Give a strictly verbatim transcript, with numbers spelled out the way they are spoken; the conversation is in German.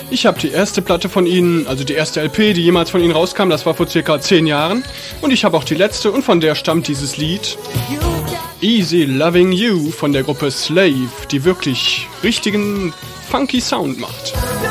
Ich habe die erste Platte von ihnen, also die erste L P, die jemals von ihnen rauskam, das war vor circa zehn Jahren. Und ich habe auch die letzte und von der stammt dieses Lied Easy Loving You von der Gruppe Slave, die wirklich richtigen funky Sound macht.